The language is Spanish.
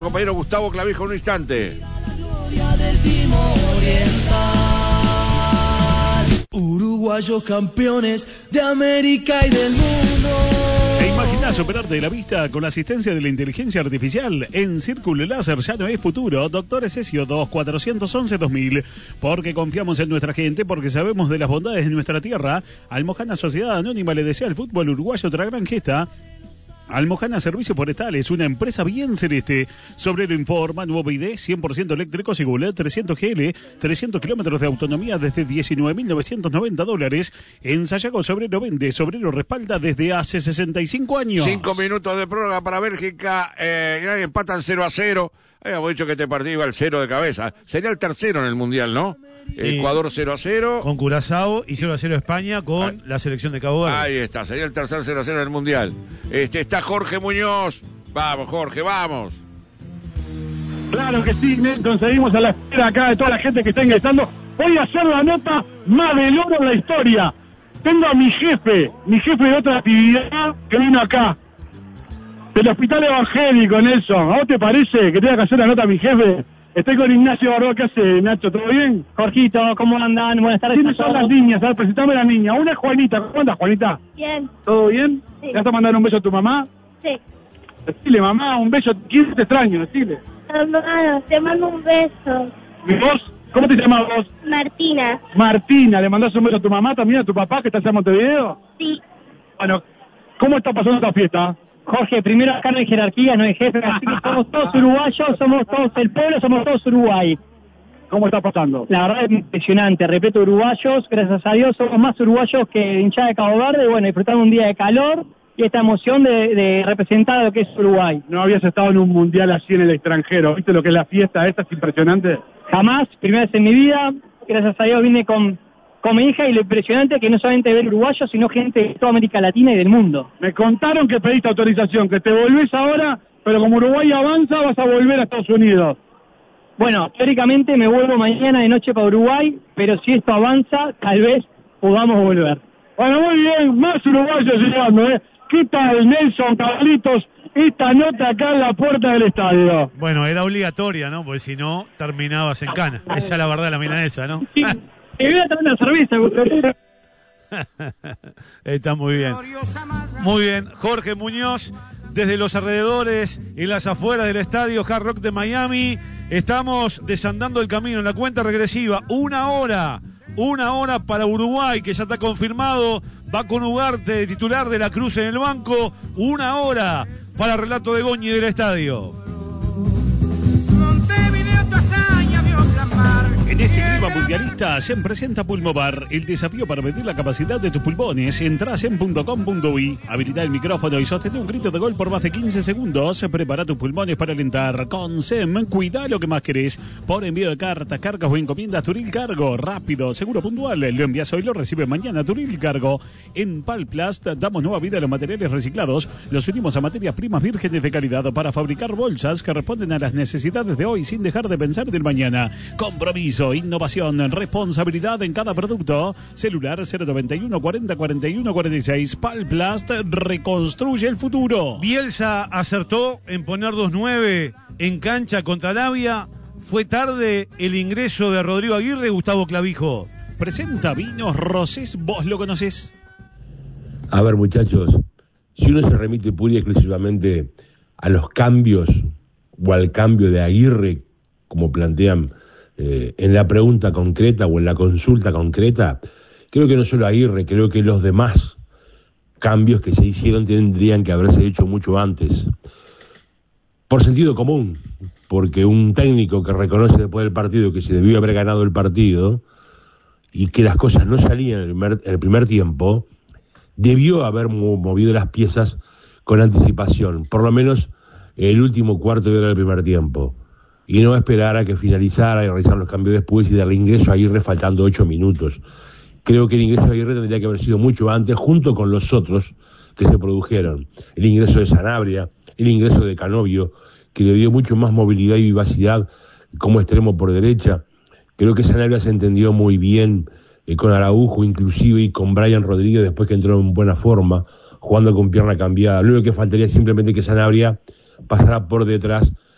Compañero Gustavo Clavijo, un instante. Uruguayos campeones de América y del mundo. ¿Te imaginas operarte de la vista con la asistencia de la inteligencia artificial? En Círculo Láser ya no es futuro. Doctor Esesio 2411-2000. Porque confiamos en nuestra gente, porque sabemos de las bondades de nuestra tierra. Almojana Sociedad Anónima le desea al fútbol uruguayo otra gran gesta. Almojana Servicios Forestales, una empresa bien celeste. Sobrero informa, nuevo ID, 100% eléctrico, Sigul, 300 GL, 300 kilómetros de autonomía desde $19.990. En Sayago Sobrero vende, Sobrero respalda desde hace 65 años. 5 minutos de prórroga para Bélgica, empatan 0-0. Habíamos dicho que este partido iba al 0 de cabeza. Sería el tercero en el Mundial, ¿no? Sí. Ecuador 0-0. Con Curazao y 0-0 España con la selección de Cabo Verde. Ahí está, sería el tercer 0-0 en el Mundial. Está Jorge Muñoz. Vamos, Jorge, vamos. Claro que sí, Nelson, seguimos a la espera acá de toda la gente que está ingresando. Voy a hacer la nota más del oro en la historia. Tengo a mi jefe de otra actividad que vino acá. Del Hospital Evangélico, Nelson. ¿A vos te parece que tenga que hacer la nota a mi jefe? Estoy con Ignacio Baró. ¿Qué hace, Nacho? ¿Todo bien? Jorgito, ¿cómo andan? Buenas tardes. ¿Quiénes son las niñas? A ver, presentame a la niña. Una es Juanita. ¿Cómo andas, Juanita? Bien. ¿Todo bien? Sí. ¿Le vas a mandar un beso a tu mamá? Sí. Decile, mamá, un beso. ¿Quién te extraño? Decile. Hermano, te mando un beso. ¿Y vos? ¿Cómo te llamas vos? Martina. Martina, ¿le mandás un beso a tu mamá también, a tu papá que está allá en Montevideo? Sí. Bueno, ¿cómo está pasando esta fiesta? Jorge, primero acá no hay jerarquía, no hay jefe, así que somos todos uruguayos, somos todos el pueblo, somos todos Uruguay. ¿Cómo está pasando? La verdad es impresionante, repito, uruguayos, gracias a Dios somos más uruguayos que hinchada de Cabo Verde, bueno, disfrutando un día de calor y esta emoción de representar a lo que es Uruguay. No habías estado en un mundial así en el extranjero, ¿viste lo que es la fiesta esta? Es impresionante. Jamás, primera vez en mi vida, gracias a Dios vine con mi hija y lo impresionante es que no solamente ver uruguayos, sino gente de toda América Latina y del mundo. Me contaron que pediste autorización, que te volvés ahora, pero como Uruguay avanza vas a volver a Estados Unidos. Bueno, teóricamente me vuelvo mañana de noche para Uruguay, pero si esto avanza, tal vez podamos volver. Bueno, muy bien, más uruguayos llegando, ¿eh? ¿Qué tal, Nelson, Carlitos, esta nota acá en la puerta del estadio? Bueno, era obligatoria, ¿no? Porque si no, terminabas en cana. Esa es la verdad de la milanesa, ¿no? Sí. Y voy a traer una cerveza, Gustavo. Está muy bien. Muy bien. Jorge Muñoz, desde los alrededores y las afueras del estadio Hard Rock de Miami. Estamos desandando el camino en la cuenta regresiva. Una hora para Uruguay, que ya está confirmado. Va con Ugarte, titular de la Cruz en el banco. Una hora para el relato de Goñi del estadio. En este clima mundialista se presenta Pulmovar, el desafío para medir la capacidad de tus pulmones. Entrás en .com.uy, habilita el micrófono y sostén un grito de gol por más de 15 segundos. Prepara tus pulmones para alentar. Con SEM, cuida lo que más querés. Por envío de cartas, cargas o encomiendas, Turil Cargo. Rápido, seguro, puntual. Lo envías hoy, lo recibes mañana. Turil Cargo. En Palplast damos nueva vida a los materiales reciclados. Los unimos a materias primas vírgenes de calidad para fabricar bolsas que responden a las necesidades de hoy sin dejar de pensar del mañana. Compromiso, innovación, responsabilidad en cada producto. Celular 091 40 41 46. Palplast reconstruye el futuro. Bielsa acertó en poner 2-9 en cancha contra Arabia. Fue tarde el ingreso de Rodrigo Aguirre. Gustavo Clavijo presenta Vinos Rosés. ¿Vos lo conocés? A ver, muchachos, si uno se remite pura y exclusivamente a los cambios o al cambio de Aguirre, como plantean en la pregunta concreta o en la consulta concreta, creo que no solo Aguirre, creo que los demás cambios que se hicieron tendrían que haberse hecho mucho antes. Por sentido común, porque un técnico que reconoce después del partido que se debió haber ganado el partido y que las cosas no salían en el primer tiempo, debió haber movido las piezas con anticipación, por lo menos el último cuarto de hora del primer tiempo. Y no esperar a que finalizara y realizar los cambios después y darle ingreso a Aguirre faltando 8 minutos. Creo que el ingreso a Aguirre tendría que haber sido mucho antes, junto con los otros que se produjeron. El ingreso de Sanabria, el ingreso de Canovio, que le dio mucho más movilidad y vivacidad como extremo por derecha. Creo que Sanabria se entendió muy bien con Araujo inclusive y con Brian Rodríguez después que entró en buena forma, jugando con pierna cambiada. Lo único que faltaría es simplemente que Sanabria pasara por detrás